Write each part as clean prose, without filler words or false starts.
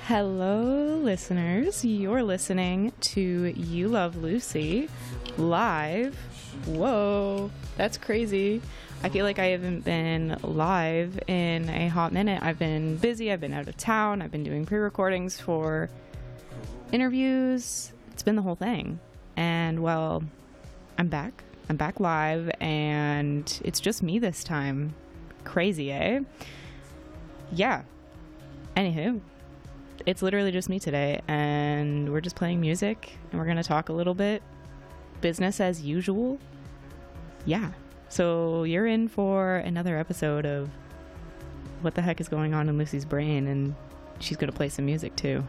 Hello, listeners. You're listening to You Love Lucy live. Whoa, that's crazy. I feel like I haven't been live in a hot minute. I've been busy. I've been out of town. I've been doing pre-recordings for interviews. It's been the whole thing. And, well, I'm back. I'm back live, and it's just me this time. Crazy, eh? Yeah. Anywho. It's literally just me today, and we're just playing music, and we're going to talk a little bit. Business as usual. Yeah. So you're in for another episode of what the heck is going on in Lucy's brain, and she's going to play some music too.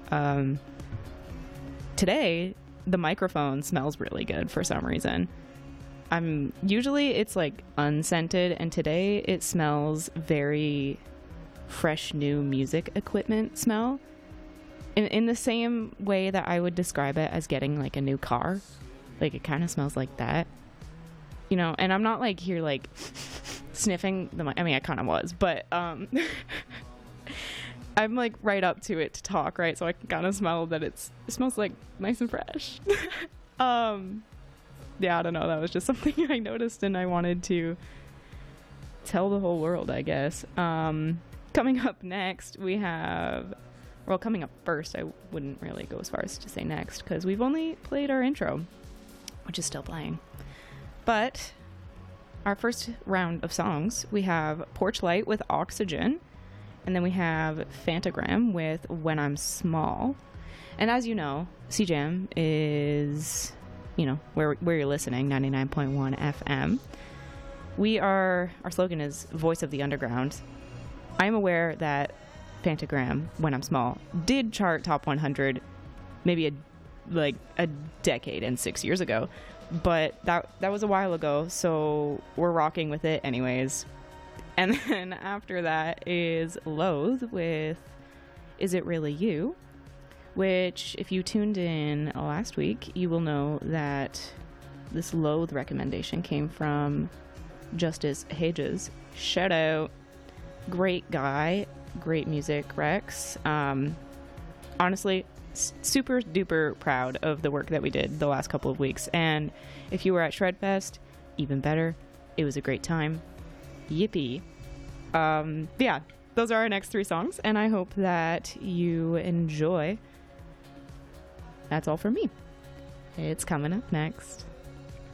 Today, the microphone smells really good for some reason. Usually it's like unscented, and today it smells very fresh new music equipment smell in the same way that I would describe it as getting like a new car. Like it kind of smells like that, you know. And I'm not like here like sniffing the I mean I kind of was, but I'm like right up to it to talk, right? So I can kind of smell that it smells like nice and fresh. Yeah, I don't know, that was just something I noticed and I wanted to tell the whole world, I guess. Coming up next, we have... Well, coming up first, I wouldn't really go as far as to say next, because we've only played our intro, which is still playing. But our first round of songs, we have Porch Light with Oxygen, and then we have Fantagram with When I'm Small. And as you know, CJAM is, you know, where you're listening, 99.1 FM. Our slogan is Voice of the Underground. I'm aware that Fantagram, When I'm Small, did chart top 100 maybe a decade and 6 years ago, but that was a while ago, so we're rocking with it anyways. And then after that is Loathe with Is It Really You, which if you tuned in last week, you will know that this Loathe recommendation came from Justice Hages. Shout out. Great guy, great music, Rex. Honestly, super duper proud of the work that we did the last couple of weeks. And if you were at Shredfest, even better. It was a great time. Yippee. Yeah, those are our next three songs, and I hope that you enjoy. That's all for me. It's coming up next.